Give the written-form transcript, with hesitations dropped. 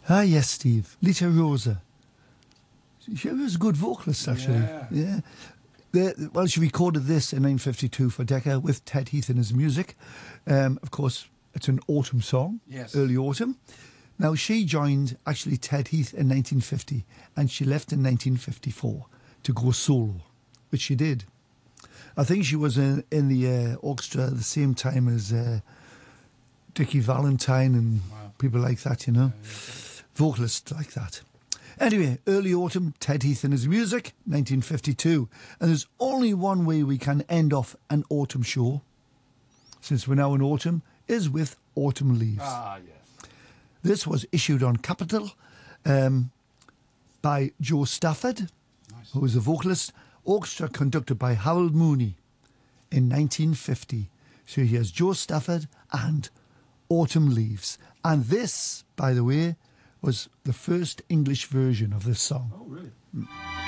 Ah, yes, Steve. Lita Rosa. She was a good vocalist, actually. Yeah. Well, she recorded this in 1952 for Decca with Ted Heath in his music. Of course, it's an autumn song, Yes. early autumn. Now, she joined, actually, Ted Heath in 1950, and she left in 1954 to go solo, which she did. I think she was in the orchestra at the same time as Dickie Valentine and people like that, you know, vocalists like that. Anyway, early autumn, Ted Heath and his music, 1952. And there's only one way we can end off an autumn show, since we're now in autumn, is with Autumn Leaves. Ah, yes. This was issued on Capitol by Joe Stafford, who was a vocalist, orchestra conducted by Harold Mooney in 1950. So here's Joe Stafford and Autumn Leaves. And this, by the way, was the first English version of this song. Oh, really?